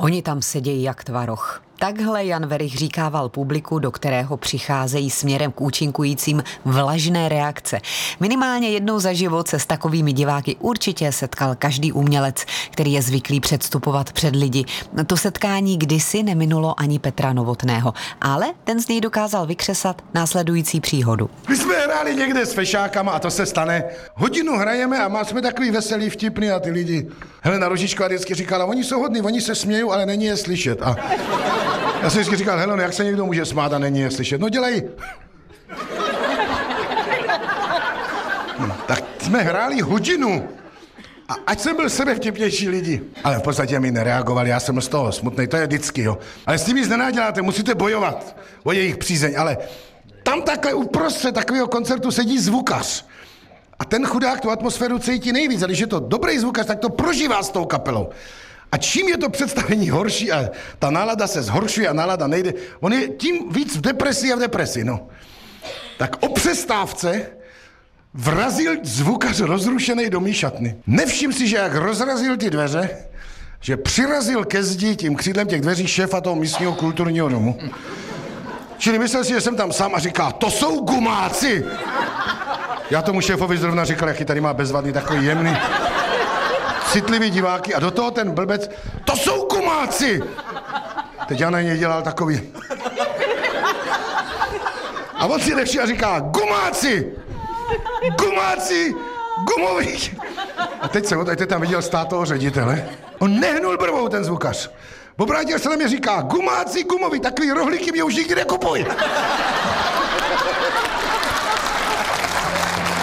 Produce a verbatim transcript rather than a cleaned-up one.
Oni tam sedějí jak tvaroh. Takhle Jan Werich říkával publiku, do kterého přicházejí směrem k účinkujícím vlažné reakce. Minimálně jednou za život se s takovými diváky určitě setkal každý umělec, který je zvyklý předstupovat před lidi. To setkání kdysi neminulo ani Petra Novotného, ale ten z něj dokázal vykřesat následující příhodu. My jsme hráli někde s fešákama a to se stane. Hodinu hrajeme a jsme takový veselý, vtipný a ty lidi. Helena Rožičková vždycky říkala, oni jsou hodní, oni se smějí, ale není je slyšet. A já jsem vždycky říkal, Heleno, jak se někdo může smát a není je slyšet? No dělej. No, tak jsme hráli hodinu. A ať jsem byl sebe vtipnější lidi. Ale v podstatě mi nereagovali, já jsem z toho smutnej, to je vždycky, jo. Ale s tím nic nenáděláte, musíte bojovat o jejich přízeň, ale tam takhle uprostřed takového koncertu sedí zvukař. A ten chudák tu atmosféru cítí nejvíc, a když je to dobrý zvukař, tak to prožívá s tou kapelou. A čím je to představení horší a ta nálada se zhoršuje a nálada nejde, on je tím víc v depresi a v depresi, no. Tak o přestávce vrazil zvukař rozrušený do mý šatny. Nevšim si, že jak rozrazil ty dveře, že přirazil ke zdi tím křídlem těch dveří šéfa toho místního kulturního domu. Čili myslel si, že jsem tam sám a říká, to jsou gumáci! Já tomu šéfovi zrovna říkal, jaký tady má bezvadný, takový jemný, citlivý diváky a do toho ten blbec, to jsou gumáci! Teď já na něj dělal takový. A on si nevšel a říká, gumáci! Gumáci! Gumoví! A teď se, teď tam viděl stát toho ředitele. On nehnul brvou, ten zvukař. Obrátil se na mě, říká, gumáci, gumoví, takový rohlíky mě už nikdy nekupuj.